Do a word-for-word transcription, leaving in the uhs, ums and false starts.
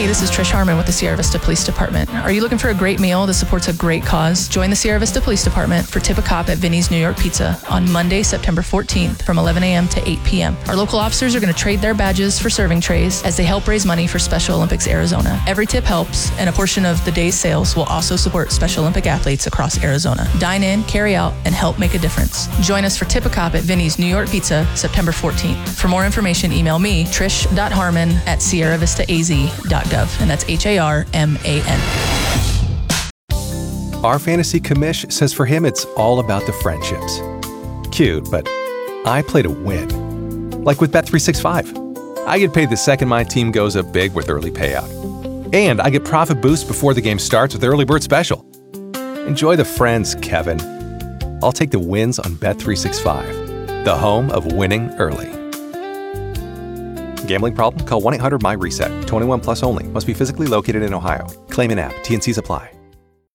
Hey, this is Trish Harmon with the Sierra Vista Police Department. Are you looking for a great meal that supports a great cause? Join the Sierra Vista Police Department for Tip a Cop at Vinny's New York Pizza on Monday, September fourteenth from eleven a.m. to eight p.m. Our local officers are going to trade their badges for serving trays as they help raise money for Special Olympics Arizona. Every tip helps, and a portion of the day's sales will also support Special Olympic athletes across Arizona. Dine in, carry out, and help make a difference. Join us for Tip a Cop at Vinny's New York Pizza, September fourteenth. For more information, email me, trish dot harmon at sierra vista a z dot gov, and that's H A R M A N. Our fantasy commish says for him it's all about the friendships. Cute, but I play to win. Like with Bet three sixty-five. I get paid the second my team goes up big with early payout. And I get profit boost before the game starts with Early Bird Special. Enjoy the friends, Kevin. I'll take the wins on Bet three sixty-five, the home of winning early. Gambling problem? Call one eight hundred M Y reset. twenty-one plus only. Must be physically located in Ohio. Claim in app. T N Cs apply.